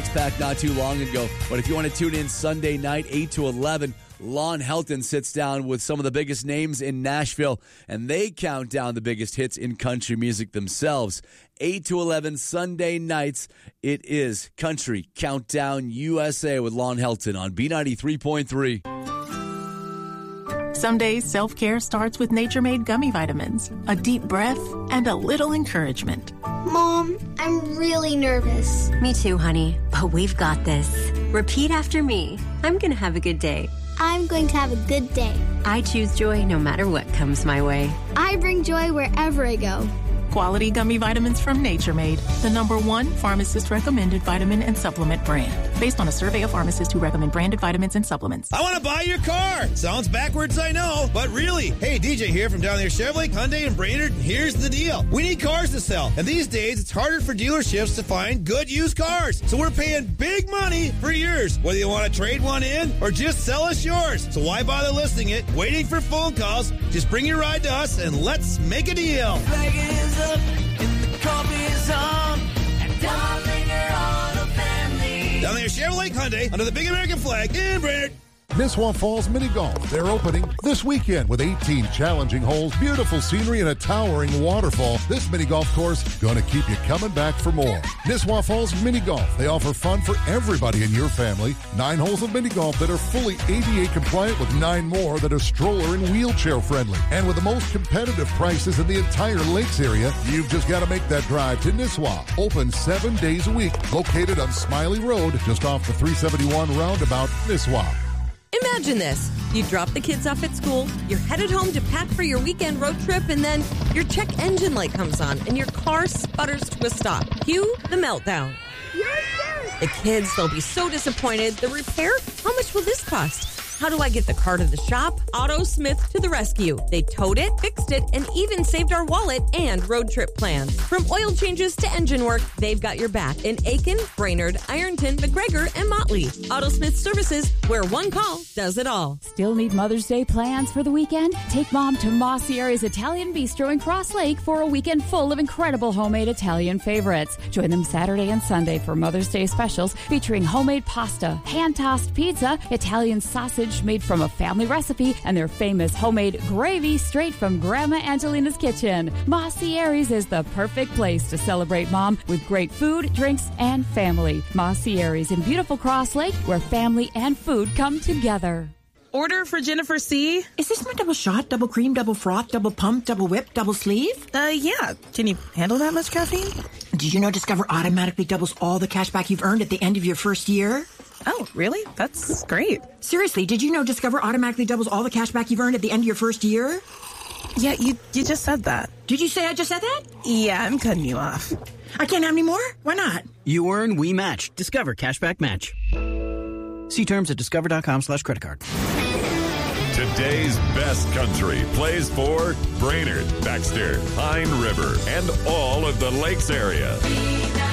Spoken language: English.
Pack not too long ago. But if you want to tune in Sunday night, 8 to 11, Lon Helton sits down with some of the biggest names in Nashville, and they count down the biggest hits in country music themselves. 8 to 11 Sunday nights, it is Country Countdown USA with Lon Helton on B93.3. Some days, self-care starts with Nature Made gummy vitamins, a deep breath, and a little encouragement. Mom, I'm really nervous. Me too, honey, but we've got this. Repeat after me. I'm going to have a good day. I'm going to have a good day. I choose joy no matter what comes my way. I bring joy wherever I go. Quality gummy vitamins from Nature Made, the #1 pharmacist-recommended vitamin and supplement brand. Based on a survey of pharmacists who recommend branded vitamins and supplements. I want to buy your car. Sounds backwards, I know, but really. Hey, DJ here from down there, Chevrolet, Hyundai, and Brainerd. Here's the deal. We need cars to sell, and these days it's harder for dealerships to find good used cars. So we're paying big money for yours, whether you want to trade one in or just sell us yours. So why bother listing it, waiting for phone calls? Just bring your ride to us, and let's make a deal. Up and the coffee is on at Darlinger Auto Family. Down there, Chevrolet, Hyundai, under the big American flag in Brainerd. Nisswa Falls Mini Golf. They're opening this weekend with 18 challenging holes, beautiful scenery, and a towering waterfall. This mini golf course gonna keep you coming back for more. Nisswa Falls Mini Golf. They offer fun for everybody in your family. 9 holes of mini golf that are fully ADA compliant with 9 more that are stroller and wheelchair friendly. And with the most competitive prices in the entire Lakes area, you've just got to make that drive to Nisswa. Open 7 days a week. Located on Smiley Road, just off the 371 roundabout, Nisswa. Imagine this. You drop the kids off at school, you're headed home to pack for your weekend road trip, and then your check engine light comes on and your car sputters to a stop. Cue the meltdown. The kids, they'll be so disappointed. The repair? How much will this cost? How do I get the car to the shop? AutoSmith to the rescue. They towed it, fixed it, and even saved our wallet and road trip plans. From oil changes to engine work, they've got your back in Aiken, Brainerd, Ironton, McGregor, and Motley. AutoSmith Services, where one call does it all. Still need Mother's Day plans for the weekend? Take Mom to Mossier's Italian Bistro in Cross Lake for a weekend full of incredible homemade Italian favorites. Join them Saturday and Sunday for Mother's Day specials featuring homemade pasta, hand-tossed pizza, Italian sausage made from a family recipe, and their famous homemade gravy straight from Grandma Angelina's kitchen. Mossier's is the perfect place to celebrate Mom with great food, drinks, and family. Mossier's in beautiful Cross Lake, where family and food come together. Order for Jennifer C. Is this my double shot, double cream, double froth, double pump, double whip, double sleeve? Yeah. Can you handle that much caffeine? Did you know Discover automatically doubles all the cash back you've earned at the end of your first year? Oh, really? That's great. Seriously, did you know Discover automatically doubles all the cash back you've earned at the end of your first year? Yeah, you just said that. Did you say I just said that? Yeah, I'm cutting you off. I can't have any more? Why not? You earn, we match. Discover Cashback Match. See terms at discover.com/creditcard. Today's best country plays for Brainerd, Baxter, Pine River, and all of the Lakes area.